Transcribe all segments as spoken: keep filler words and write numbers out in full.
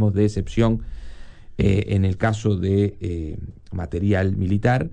mecanismos de excepción eh, en el caso de eh, material militar.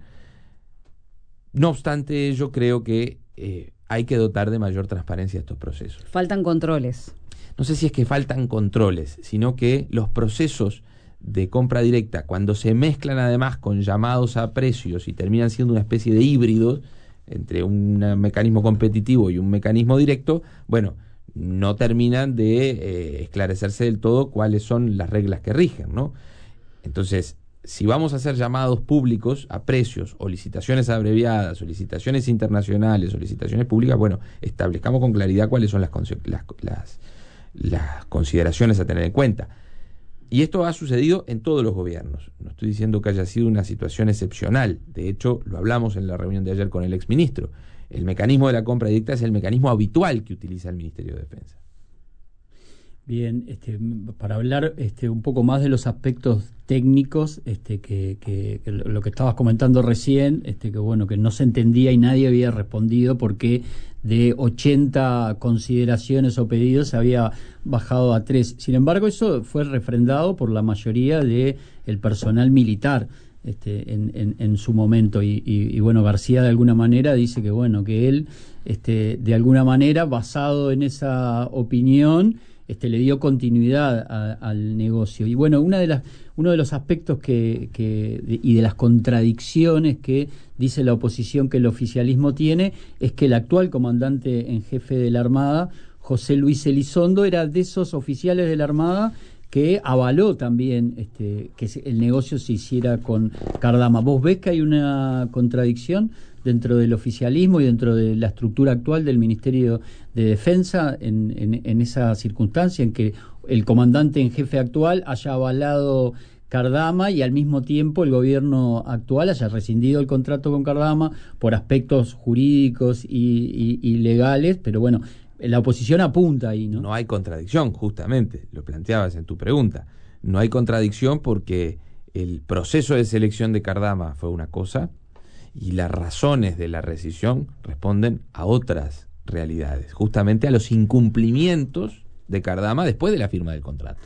No obstante, yo creo que eh, hay que dotar de mayor transparencia a estos procesos. Faltan controles. No sé si es que faltan controles, sino que los procesos de compra directa, cuando se mezclan además con llamados a precios y terminan siendo una especie de híbridos entre un mecanismo competitivo y un mecanismo directo, bueno, no terminan de eh, esclarecerse del todo cuáles son las reglas que rigen, ¿no? Entonces, si vamos a hacer llamados públicos a precios o licitaciones abreviadas o licitaciones internacionales o licitaciones públicas, bueno, establezcamos con claridad cuáles son las, las, las, las consideraciones a tener en cuenta. Y esto ha sucedido en todos los gobiernos. No estoy diciendo que haya sido una situación excepcional. De hecho, lo hablamos en la reunión de ayer con el exministro. El mecanismo de la compra directa es el mecanismo habitual que utiliza el Ministerio de Defensa. Bien, este, para hablar este, un poco más de los aspectos técnicos, este, que, que, que lo que estabas comentando recién, este, que bueno, que no se entendía y nadie había respondido porque de ochenta consideraciones o pedidos se había bajado a tres. Sin embargo, eso fue refrendado por la mayoría de el personal militar este, en, en, en su momento. Y, y, y bueno, García de alguna manera dice que bueno, que él, este, de alguna manera, basado en esa opinión, Este, le dio continuidad a, al negocio. Y bueno, una de las, uno de los aspectos que, que de, y de las contradicciones que dice la oposición que el oficialismo tiene es que el actual comandante en jefe de la Armada, José Luis Elizondo, era de esos oficiales de la Armada que avaló también este, que el negocio se hiciera con Cardama. ¿Vos ves que hay una contradicción dentro del oficialismo y dentro de la estructura actual del Ministerio de Defensa en, en, en esa circunstancia en que el comandante en jefe actual haya avalado Cardama y al mismo tiempo el gobierno actual haya rescindido el contrato con Cardama por aspectos jurídicos y, y, y legales? Pero bueno, la oposición apunta ahí, ¿no? No hay contradicción, justamente, lo planteabas en tu pregunta. No hay contradicción porque el proceso de selección de Cardama fue una cosa y las razones de la rescisión responden a otras realidades, justamente a los incumplimientos de Cardama después de la firma del contrato.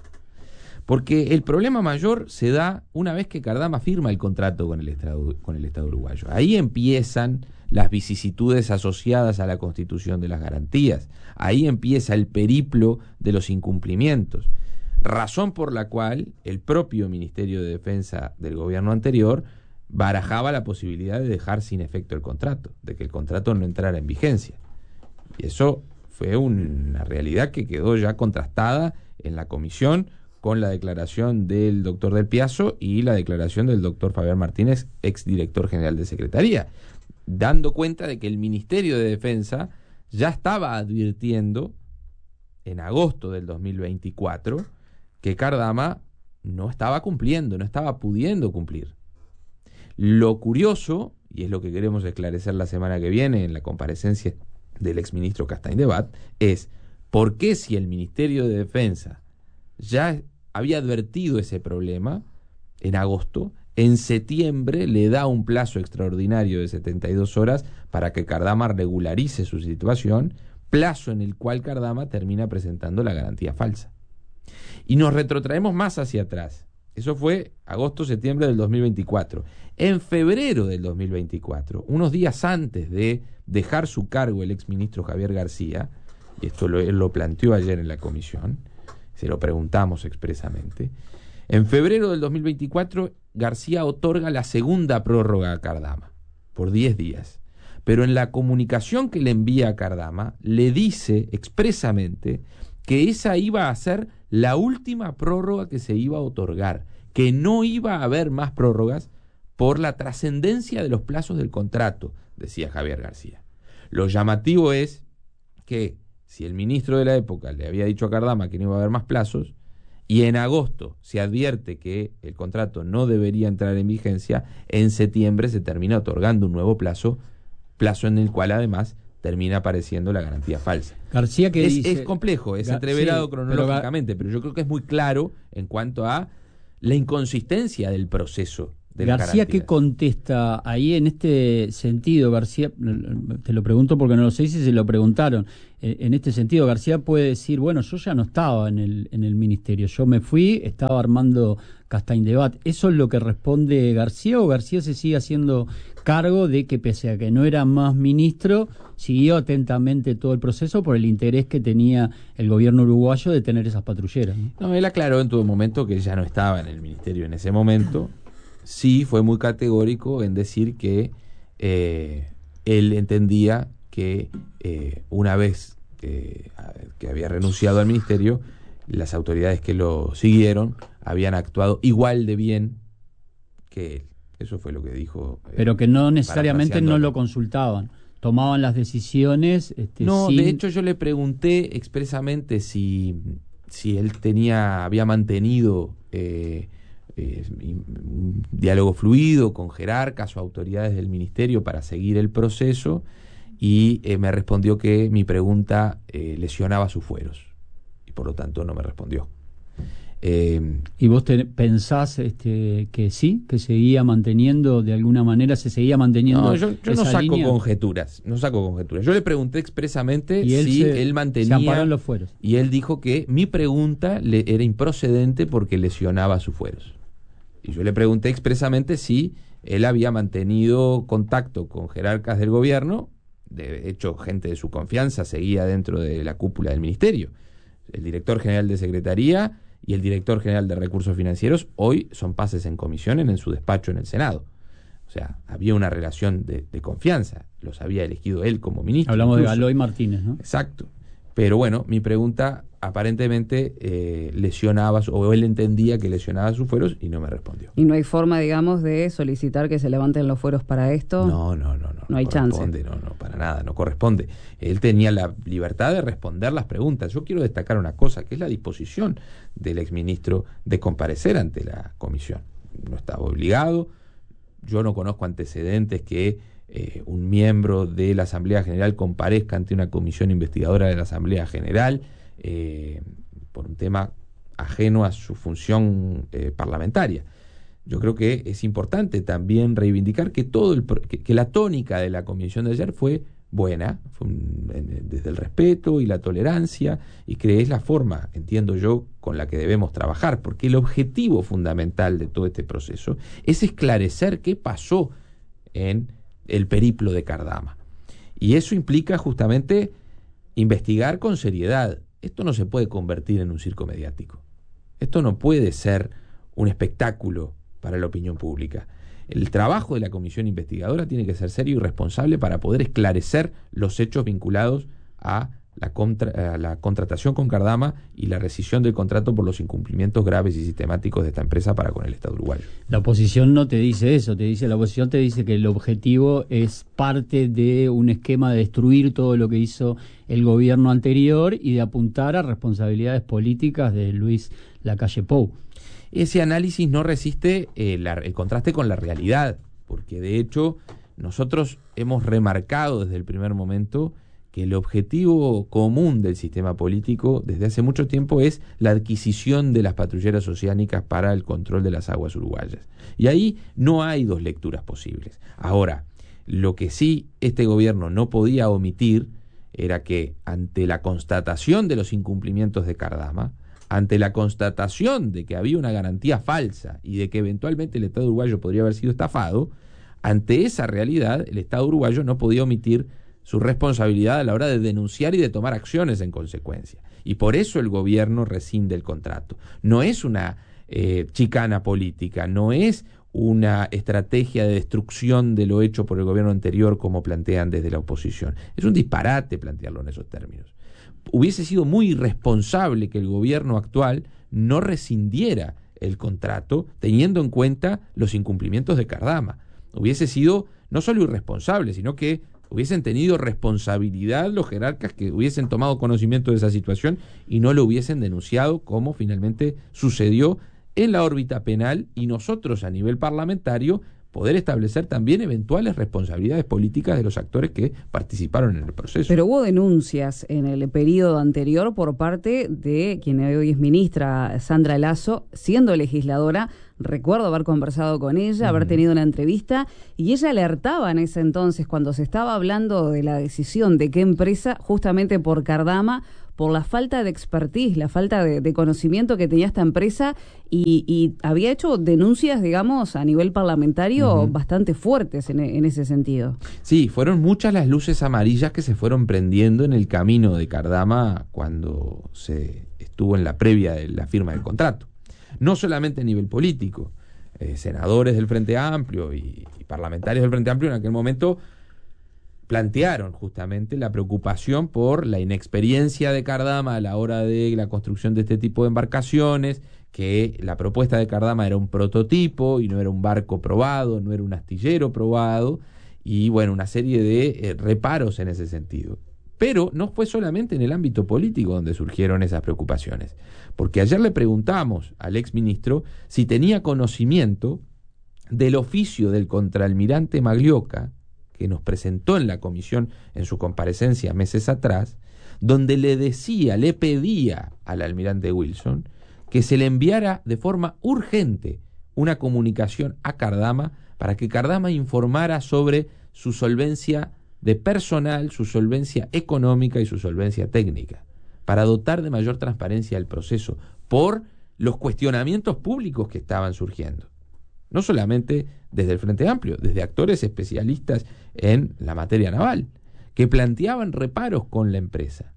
Porque el problema mayor se da una vez que Cardama firma el contrato con el Estado, con el Estado uruguayo. Ahí empiezan las vicisitudes asociadas a la constitución de las garantías. Ahí empieza el periplo de los incumplimientos. Razón por la cual el propio Ministerio de Defensa del gobierno anterior barajaba la posibilidad de dejar sin efecto el contrato, de que el contrato no entrara en vigencia. Y eso fue una realidad que quedó ya contrastada en la comisión con la declaración del doctor Del Piazzo y la declaración del doctor Fabián Martínez, exdirector general de Secretaría, dando cuenta de que el Ministerio de Defensa ya estaba advirtiendo en agosto del dos mil veinticuatro que Cardama no estaba cumpliendo, no estaba pudiendo cumplir. Lo curioso, y es lo que queremos esclarecer la semana que viene en la comparecencia del exministro Castaing de Abad, es por qué si el Ministerio de Defensa ya había advertido ese problema en agosto, en septiembre le da un plazo extraordinario de setenta y dos horas para que Cardama regularice su situación, plazo en el cual Cardama termina presentando la garantía falsa. Y nos retrotraemos más hacia atrás. Eso fue agosto-septiembre del dos mil veinticuatro. En febrero del dos mil veinticuatro, unos días antes de dejar su cargo el exministro Javier García, y esto lo, él lo planteó ayer en la comisión, se lo preguntamos expresamente, en febrero del dos mil veinticuatro García otorga la segunda prórroga a Cardama, por diez días. Pero en la comunicación que le envía a Cardama, le dice expresamente que esa iba a ser la última prórroga que se iba a otorgar, que no iba a haber más prórrogas por la trascendencia de los plazos del contrato, decía Javier García. Lo llamativo es que si el ministro de la época le había dicho a Cardama que no iba a haber más plazos, y en agosto se advierte que el contrato no debería entrar en vigencia, en septiembre se termina otorgando un nuevo plazo, plazo en el cual además termina apareciendo la garantía falsa. García que es, dice... es complejo, es entreverado sí, cronológicamente, pero, pero yo creo que es muy claro en cuanto a la inconsistencia del proceso de las García, garantías. ¿qué contesta ahí en este sentido? García, te lo pregunto porque no lo sé si se lo preguntaron. En este sentido, García puede decir, bueno, yo ya no estaba en el, en el ministerio, yo me fui, estaba armando Castaindebat. ¿Eso es lo que responde García o García se sigue haciendo cargo de que pese a que no era más ministro, siguió atentamente todo el proceso por el interés que tenía el gobierno uruguayo de tener esas patrulleras? No, no él aclaró en todo momento que ya no estaba en el ministerio en ese momento. Sí fue muy categórico en decir que eh, él entendía que eh, una vez que, que había renunciado al ministerio, las autoridades que lo siguieron habían actuado igual de bien que él. Eso fue lo que dijo. Eh, Pero que no necesariamente no lo consultaban, tomaban las decisiones. Este, no, sin... de hecho yo le pregunté expresamente si, si él tenía, había mantenido eh, eh, un diálogo fluido con jerarcas o autoridades del ministerio para seguir el proceso, y eh, me respondió que mi pregunta eh, lesionaba sus fueros y por lo tanto no me respondió. Eh, ¿Y vos te, pensás este, que sí, que seguía manteniendo, de alguna manera se seguía manteniendo? No, yo, yo no saco línea? conjeturas, no saco conjeturas. Yo le pregunté expresamente ¿Y él si se, él mantenía... se amparó en los fueros? Y él dijo que mi pregunta le era improcedente porque lesionaba sus fueros. Y yo le pregunté expresamente si él había mantenido contacto con jerarcas del gobierno. De hecho, gente de su confianza seguía dentro de la cúpula del ministerio. El director general de Secretaría y el director general de Recursos Financieros hoy son pases en comisiones en su despacho en el Senado. O sea, había una relación de, de confianza. Los había elegido él como ministro. Hablamos incluso. de Galoy Martínez, ¿no? Exacto. Pero bueno, mi pregunta aparentemente eh, lesionaba, o él entendía que lesionaba sus fueros y no me respondió. ¿Y no hay forma, digamos, de solicitar que se levanten los fueros para esto? No, no, no. No, no hay chance. No, no, para nada, no corresponde. Él tenía la libertad de responder las preguntas. Yo quiero destacar una cosa, que es la disposición del exministro de comparecer ante la comisión. No estaba obligado. Yo no conozco antecedentes que eh, un miembro de la Asamblea General comparezca ante una comisión investigadora de la Asamblea General eh, por un tema ajeno a su función eh, parlamentaria. Yo creo que es importante también reivindicar que todo el, que, que la tónica de la comisión de ayer fue buena, fue un, en, desde el respeto y la tolerancia, y que es la forma, entiendo yo, con la que debemos trabajar, porque el objetivo fundamental de todo este proceso es esclarecer qué pasó en el periplo de Cardama. Y eso implica justamente investigar con seriedad. Esto no se puede convertir en un circo mediático. Esto no puede ser un espectáculo para la opinión pública. El trabajo de la comisión investigadora tiene que ser serio y responsable para poder esclarecer los hechos vinculados a la, contra, a la contratación con Cardama y la rescisión del contrato por los incumplimientos graves y sistemáticos de esta empresa para con el Estado uruguayo. La oposición no te dice eso, te dice la oposición te dice que el objetivo es parte de un esquema de destruir todo lo que hizo el gobierno anterior y de apuntar a responsabilidades políticas de Luis Lacalle Pou. Ese análisis no resiste eh, la, el contraste con la realidad, porque de hecho nosotros hemos remarcado desde el primer momento que el objetivo común del sistema político desde hace mucho tiempo es la adquisición de las patrulleras oceánicas para el control de las aguas uruguayas. Y ahí no hay dos lecturas posibles. Ahora, lo que sí este gobierno no podía omitir era que ante la constatación de los incumplimientos de Cardama, ante la constatación de que había una garantía falsa y de que eventualmente el Estado uruguayo podría haber sido estafado, ante esa realidad el Estado uruguayo no podía omitir su responsabilidad a la hora de denunciar y de tomar acciones en consecuencia. Y por eso el gobierno rescinde el contrato. No es una eh, chicana política, no es una estrategia de destrucción de lo hecho por el gobierno anterior como plantean desde la oposición. Es un disparate plantearlo en esos términos. Hubiese sido muy irresponsable que el gobierno actual no rescindiera el contrato teniendo en cuenta los incumplimientos de Cardama. Hubiese sido no solo irresponsable, sino que hubiesen tenido responsabilidad los jerarcas que hubiesen tomado conocimiento de esa situación y no lo hubiesen denunciado, como finalmente sucedió en la órbita penal, y nosotros a nivel parlamentario poder establecer también eventuales responsabilidades políticas de los actores que participaron en el proceso. Pero hubo denuncias en el periodo anterior por parte de quien hoy es ministra, Sandra Lasso, siendo legisladora. Recuerdo haber conversado con ella, haber tenido una entrevista, y ella alertaba en ese entonces, cuando se estaba hablando de la decisión de qué empresa, justamente por Cardama, por la falta de expertise, la falta de, de conocimiento que tenía esta empresa, y, y había hecho denuncias, digamos, a nivel parlamentario uh-huh. bastante fuertes en, en ese sentido. Sí, fueron muchas las luces amarillas que se fueron prendiendo en el camino de Cardama cuando se estuvo en la previa de la firma del contrato. No solamente a nivel político, eh, senadores del Frente Amplio y, y parlamentarios del Frente Amplio en aquel momento plantearon justamente la preocupación por la inexperiencia de Cardama a la hora de la construcción de este tipo de embarcaciones, que la propuesta de Cardama era un prototipo y no era un barco probado, no era un astillero probado, y bueno, una serie de eh, reparos en ese sentido. Pero no fue solamente en el ámbito político donde surgieron esas preocupaciones, porque ayer le preguntamos al exministro si tenía conocimiento del oficio del contraalmirante Magliocca, que nos presentó en la comisión en su comparecencia meses atrás, donde le decía, le pedía al almirante Wilson que se le enviara de forma urgente una comunicación a Cardama para que Cardama informara sobre su solvencia de personal, su solvencia económica y su solvencia técnica, para dotar de mayor transparencia al proceso por los cuestionamientos públicos que estaban surgiendo. No solamente desde el Frente Amplio, desde actores especialistas en la materia naval, que planteaban reparos con la empresa.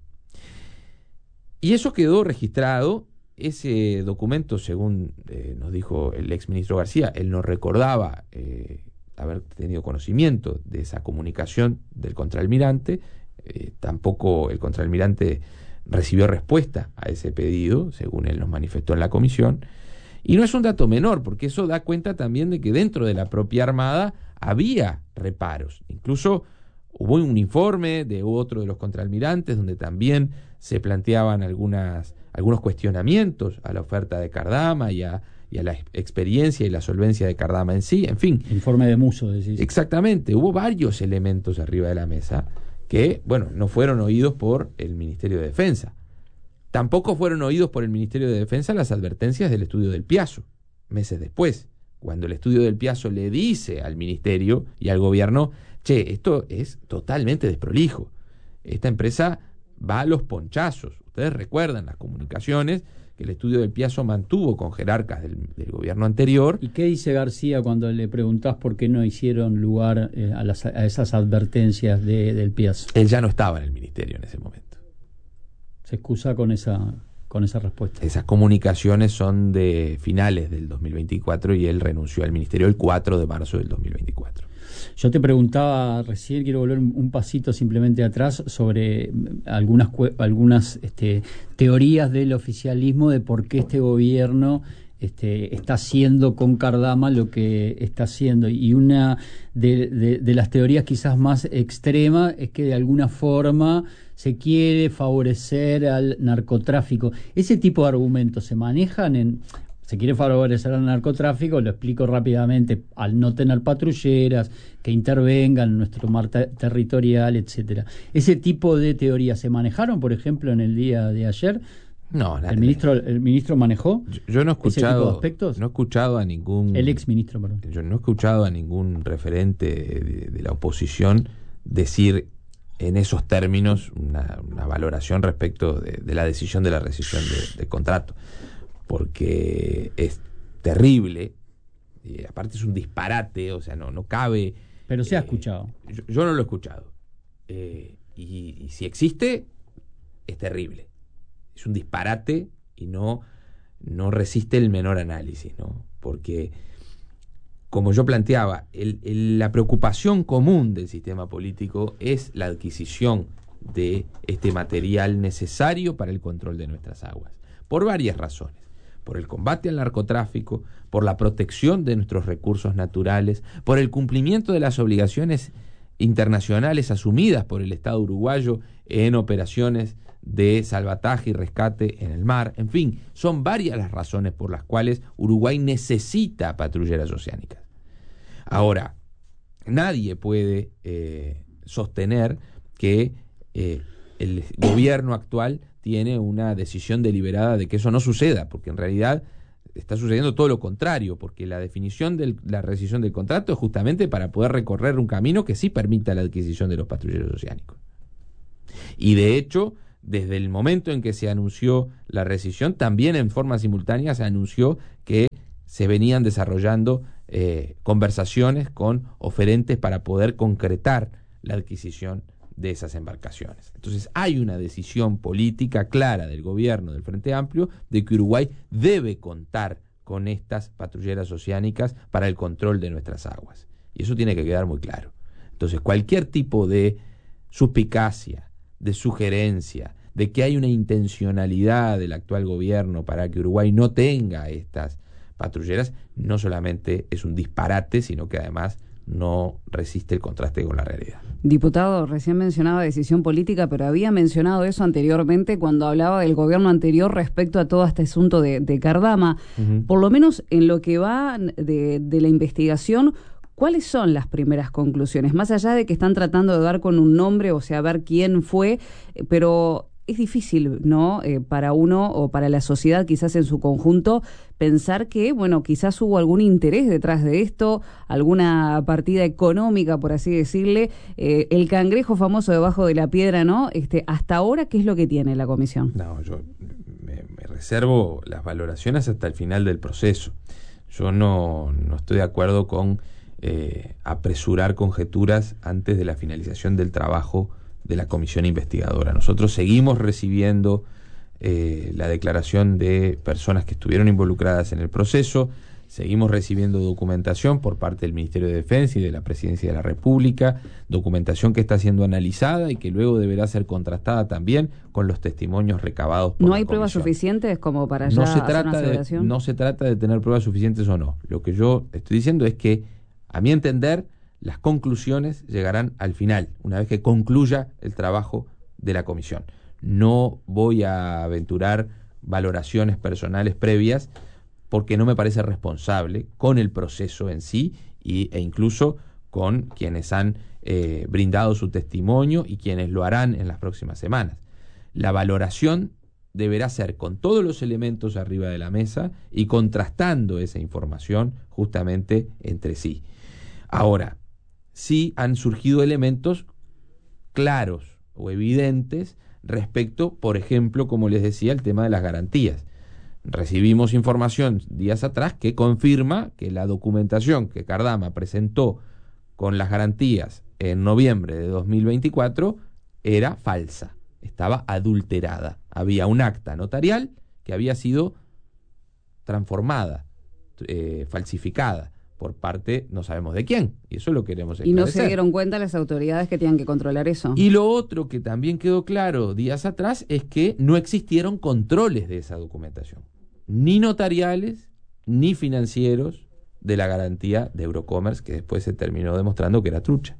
Y eso quedó registrado. Ese documento, según eh, nos dijo el exministro García, él no recordaba eh, haber tenido conocimiento de esa comunicación del contraalmirante, eh, tampoco el contraalmirante recibió respuesta a ese pedido, según él nos manifestó en la comisión. Y no es un dato menor, porque eso da cuenta también de que dentro de la propia Armada había reparos. Incluso hubo un informe de otro de los contraalmirantes donde también se planteaban algunas, algunos cuestionamientos a la oferta de Cardama y a, y a la experiencia y la solvencia de Cardama en sí. En fin. Informe de Musso, decís. Exactamente. Hubo varios elementos arriba de la mesa que, bueno, no fueron oídos por el Ministerio de Defensa. Tampoco fueron oídos por el Ministerio de Defensa las advertencias del estudio del Piazzo, meses después, cuando el estudio del Piazzo le dice al Ministerio y al gobierno, che, esto es totalmente desprolijo, esta empresa va a los ponchazos. Ustedes recuerdan las comunicaciones que el estudio del Piazzo mantuvo con jerarcas del, del gobierno anterior. ¿Y qué dice García cuando le preguntás por qué no hicieron lugar eh, a, las, a esas advertencias de, del Piazzo? Él ya no estaba en el Ministerio en ese momento. Se excusa con esa con esa respuesta. Esas comunicaciones son de finales del dos mil veinticuatro y él renunció al ministerio el cuatro de marzo del dos mil veinticuatro. Yo te preguntaba recién, quiero volver un pasito simplemente atrás sobre algunas algunas este, teorías del oficialismo de por qué este gobierno Este, está haciendo con Cardama lo que está haciendo, y una de, de, de las teorías quizás más extrema es que de alguna forma se quiere favorecer al narcotráfico. Ese tipo de argumentos se manejan en... Se quiere favorecer al narcotráfico, lo explico rápidamente, al no tener patrulleras que intervengan en nuestro mar te- territorial, etcétera. Ese tipo de teorías se manejaron, por ejemplo, en el día de ayer. No, la, el ministro el ministro manejó yo, yo no he escuchado ese tipo de aspectos. No he escuchado a ningún el ex ministro, perdón. Yo no he escuchado a ningún referente de, de la oposición decir en esos términos una, una valoración respecto de, de la decisión de la rescisión de, de contrato, porque es terrible y aparte es un disparate, o sea, no no cabe. Pero se eh, ha escuchado. Yo, yo no lo he escuchado eh, y, y si existe es terrible. Es un disparate y no, no resiste el menor análisis, ¿no? Porque, como yo planteaba, el, el, la preocupación común del sistema político es la adquisición de este material necesario para el control de nuestras aguas, por varias razones. Por el combate al narcotráfico, por la protección de nuestros recursos naturales, por el cumplimiento de las obligaciones internacionales asumidas por el Estado uruguayo en operaciones de salvataje y rescate en el mar. En fin, son varias las razones por las cuales Uruguay necesita patrulleras oceánicas. Ahora, nadie puede eh, sostener que eh, el gobierno actual tiene una decisión deliberada de que eso no suceda, porque en realidad está sucediendo todo lo contrario, porque la definición de la rescisión del contrato es justamente para poder recorrer un camino que sí permita la adquisición de los patrulleros oceánicos. Y de hecho, desde el momento en que se anunció la rescisión, también en forma simultánea se anunció que se venían desarrollando eh, conversaciones con oferentes para poder concretar la adquisición de esas embarcaciones. Entonces hay una decisión política clara del gobierno del Frente Amplio de que Uruguay debe contar con estas patrulleras oceánicas para el control de nuestras aguas. Y eso tiene que quedar muy claro. Entonces cualquier tipo de suspicacia, de sugerencia, de que hay una intencionalidad del actual gobierno para que Uruguay no tenga estas patrulleras, no solamente es un disparate, sino que además no resiste el contraste con la realidad. Diputado, recién mencionaba decisión política, pero había mencionado eso anteriormente cuando hablaba del gobierno anterior respecto a todo este asunto de, de Cardama. Uh-huh. Por lo menos en lo que va de, de la investigación, ¿cuáles son las primeras conclusiones? Más allá de que están tratando de dar con un nombre, o sea, ver quién fue, pero es difícil, ¿no? Eh, para uno o para la sociedad, quizás en su conjunto, pensar que, bueno, quizás hubo algún interés detrás de esto, alguna partida económica, por así decirle. Eh, el cangrejo famoso debajo de la piedra, ¿no? Este, hasta ahora, ¿qué es lo que tiene la comisión? No, yo me, me reservo las valoraciones hasta el final del proceso. Yo no, no estoy de acuerdo con eh, apresurar conjeturas antes de la finalización del trabajo de la comisión investigadora. Nosotros seguimos recibiendo eh, la declaración de personas que estuvieron involucradas en el proceso, seguimos recibiendo documentación por parte del Ministerio de Defensa y de la Presidencia de la República, documentación que está siendo analizada y que luego deberá ser contrastada también con los testimonios recabados por ¿No la hay comisión. Pruebas suficientes como para ya no se hacer trata una aseveración? de, no se trata de tener pruebas suficientes o no. Lo que yo estoy diciendo es que, a mi entender, las conclusiones llegarán al final, una vez que concluya el trabajo de la comisión. No voy a aventurar valoraciones personales previas porque no me parece responsable con el proceso en sí y, e incluso con quienes han eh, brindado su testimonio y quienes lo harán en las próximas semanas. La valoración deberá ser con todos los elementos arriba de la mesa y contrastando esa información justamente entre sí. Ahora, sí han surgido elementos claros o evidentes respecto, por ejemplo, como les decía, el tema de las garantías. Recibimos información días atrás que confirma que la documentación que Cardama presentó con las garantías en noviembre de dos mil veinticuatro era falsa, estaba adulterada. Había un acta notarial que había sido transformada, eh, falsificada por parte, no sabemos de quién, y eso lo queremos esclarecer. ¿Y no se dieron cuenta las autoridades que tenían que controlar eso? Y lo otro que también quedó claro días atrás es que no existieron controles de esa documentación, ni notariales, ni financieros, de la garantía de Eurocommerce, que después se terminó demostrando que era trucha.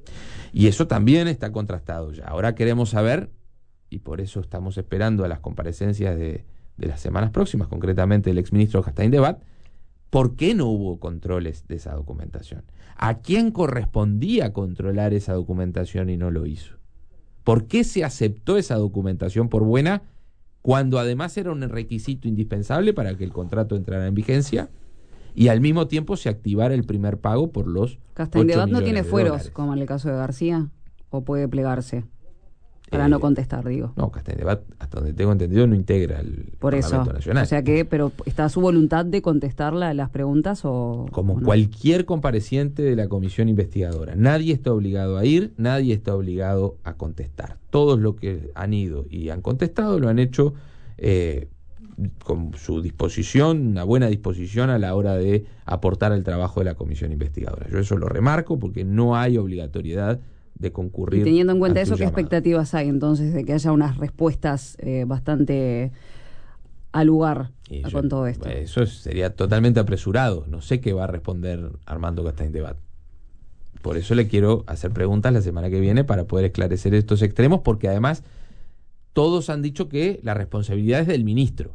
Y eso también está contrastado ya. Ahora queremos saber, y por eso estamos esperando a las comparecencias de, de las semanas próximas, concretamente del exministro Castaing de Abad, ¿por qué no hubo controles de esa documentación? ¿A quién correspondía controlar esa documentación y no lo hizo? ¿Por qué se aceptó esa documentación por buena cuando además era un requisito indispensable para que el contrato entrara en vigencia y al mismo tiempo se activara el primer pago por los Castaing de Abad no tiene fueros, dólares? como en el caso de García, o puede plegarse para Eh, no contestar, digo. No, Castaing de Abad, hasta donde tengo entendido, no integra el Por Parlamento eso, Nacional. o sea que, pero ¿está su voluntad de contestar la, las preguntas o...? Como o no? cualquier compareciente de la comisión investigadora. Nadie está obligado a ir, nadie está obligado a contestar. Todos los que han ido y han contestado lo han hecho eh, con su disposición, una buena disposición a la hora de aportar al trabajo de la comisión investigadora. Yo eso lo remarco porque no hay obligatoriedad de concurrir. Y teniendo en cuenta a su eso, ¿qué llamado. expectativas hay entonces de que haya unas respuestas eh, bastante al lugar Y con yo- todo esto? Eso sería totalmente apresurado. No sé qué va a responder Armando Castaing de Abad. Por eso le quiero hacer preguntas la semana que viene para poder esclarecer estos extremos, porque además todos han dicho que la responsabilidad es del ministro.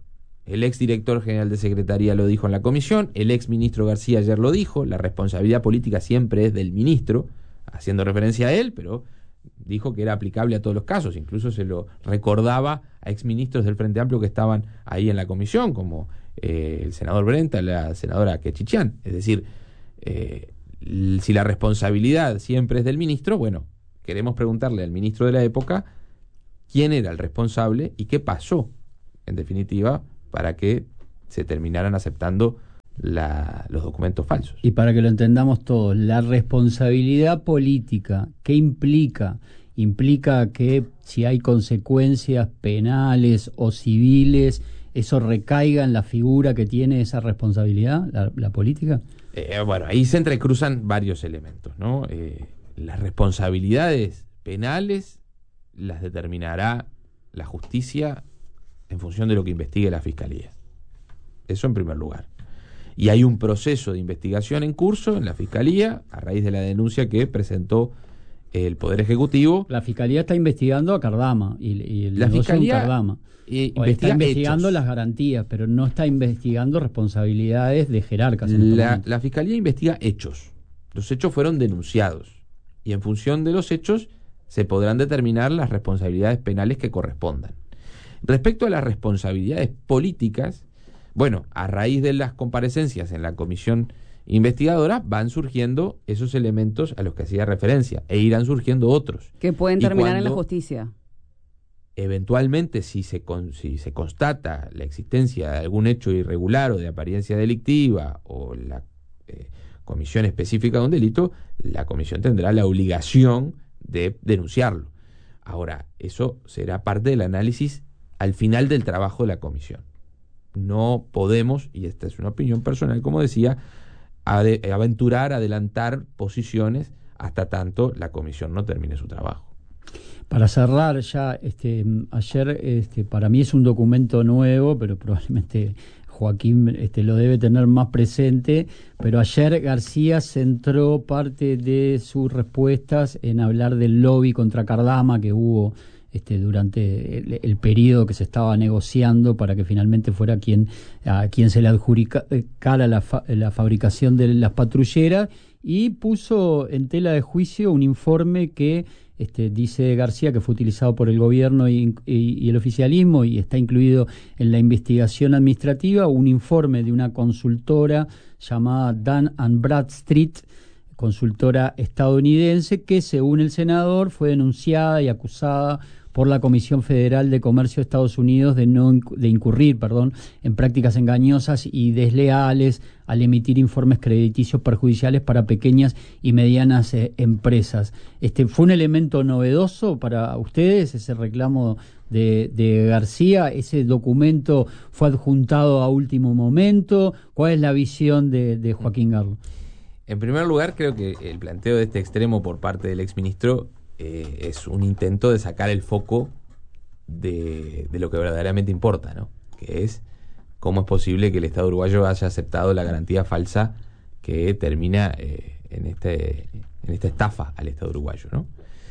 el ex director general de Secretaría lo dijo en la comisión, el ex ministro García ayer lo dijo, la responsabilidad política siempre es del ministro, haciendo referencia a él, pero dijo que era aplicable a todos los casos, incluso se lo recordaba a exministros del Frente Amplio que estaban ahí en la comisión, como eh, el senador Brenta, la senadora Quechichán. Es decir, eh, si la responsabilidad siempre es del ministro, bueno, queremos preguntarle al ministro de la época quién era el responsable y qué pasó, en definitiva, para que se terminaran aceptando la, los documentos falsos. Y para que lo entendamos todos, la responsabilidad política, ¿qué implica? Implica que si hay consecuencias penales o civiles, ¿eso recaiga en la figura que tiene esa responsabilidad, la, la política? Eh, bueno, ahí se entrecruzan varios elementos, ¿no? Eh, las responsabilidades penales las determinará la justicia en función de lo que investigue la Fiscalía. Eso en primer lugar. Y hay un proceso de investigación en curso en la Fiscalía a raíz de la denuncia que presentó el Poder Ejecutivo. La Fiscalía está investigando a Cardama y, y el la negocio Fiscalía en Cardama. Eh, está investigando hechos. las garantías, pero no está investigando responsabilidades de jerarcas. La, la Fiscalía investiga hechos. Los hechos fueron denunciados. Y en función de los hechos se podrán determinar las responsabilidades penales que correspondan. Respecto a las responsabilidades políticas, bueno, a raíz de las comparecencias en la comisión investigadora van surgiendo esos elementos a los que hacía referencia e irán surgiendo otros. Que pueden terminar en la justicia. Eventualmente, si se, con, si se constata la existencia de algún hecho irregular o de apariencia delictiva o la eh, comisión específica de un delito, la comisión tendrá la obligación de denunciarlo. Ahora, eso será parte del análisis al final del trabajo de la comisión. No podemos, y esta es una opinión personal, como decía, ade- aventurar, adelantar posiciones hasta tanto la comisión no termine su trabajo. Para cerrar ya, este, ayer este, para mí es un documento nuevo, pero probablemente Joaquín este, lo debe tener más presente, pero ayer García centró parte de sus respuestas en hablar del lobby contra Cardama que hubo Este, durante el, el periodo que se estaba negociando para que finalmente fuera quien a quien se le adjudicara la, fa, la fabricación de las patrulleras, y puso en tela de juicio un informe que este, dice García que fue utilizado por el gobierno y, y, y el oficialismo y está incluido en la investigación administrativa, un informe de una consultora llamada Dun and Bradstreet, consultora estadounidense, que según el senador fue denunciada y acusada por la Comisión Federal de Comercio de Estados Unidos de no de incurrir, perdón, en prácticas engañosas y desleales al emitir informes crediticios perjudiciales para pequeñas y medianas eh, empresas. Este fue un elemento novedoso para ustedes, ese reclamo de, de García. Ese documento fue adjuntado a último momento. ¿Cuál es la visión de, de Joaquín Garlo? En primer lugar, creo que el planteo de este extremo por parte del exministro eh, es un intento de sacar el foco de, de lo que verdaderamente importa, ¿no? Que es cómo es posible que el Estado uruguayo haya aceptado la garantía falsa que termina eh, en, este, en esta estafa al Estado uruguayo, ¿no?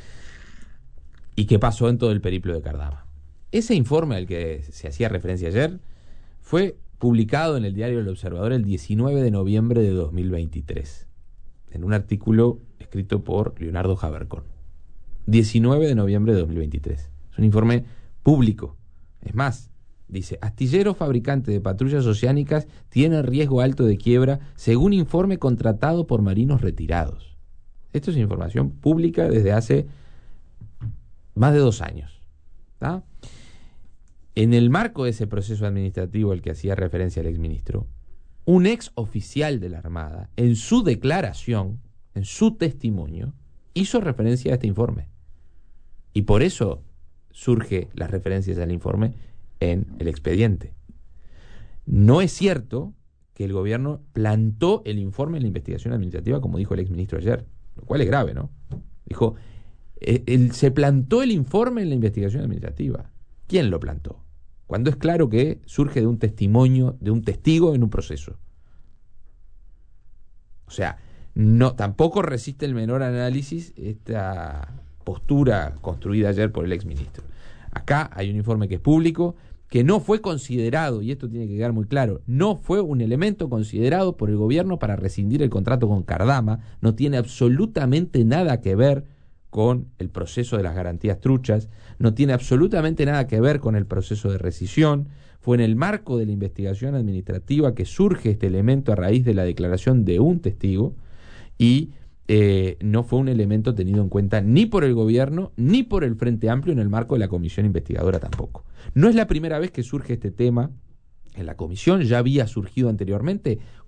¿Y qué pasó en todo el periplo de Cardama? Ese informe al que se hacía referencia ayer fue publicado en el diario El Observador el diecinueve de noviembre de dos mil veintitrés, en un artículo escrito por Leonardo Jabercón. diecinueve de noviembre de dos mil veintitrés. Es un informe público. Es más, dice, astillero fabricante de patrullas oceánicas tiene riesgo alto de quiebra según informe contratado por marinos retirados. Esto es información pública desde hace más de dos años. ¿Tá? En el marco de ese proceso administrativo al que hacía referencia el exministro, un ex oficial de la Armada, en su declaración, en su testimonio, hizo referencia a este informe. Y por eso surge las referencias al informe en el expediente. No es cierto que el gobierno plantó el informe en la investigación administrativa, como dijo el exministro ayer, lo cual es grave, ¿no? Dijo, eh, el, se plantó el informe en la investigación administrativa. ¿Quién lo plantó? Cuando es claro que surge de un testimonio, de un testigo en un proceso. O sea, no, tampoco resiste el menor análisis esta postura construida ayer por el exministro. Acá hay un informe que es público, que no fue considerado, y esto tiene que quedar muy claro, no fue un elemento considerado por el gobierno para rescindir el contrato con Cardama, no tiene absolutamente nada que ver con el proceso de las garantías truchas, no tiene absolutamente nada que ver con el proceso de rescisión. Fue en el marco de la investigación administrativa que surge este elemento a raíz de la declaración de un testigo y eh, no fue un elemento tenido en cuenta ni por el gobierno ni por el Frente Amplio en el marco de la comisión investigadora tampoco. No es la primera vez que surge este tema en la comisión, ya había surgido anteriormente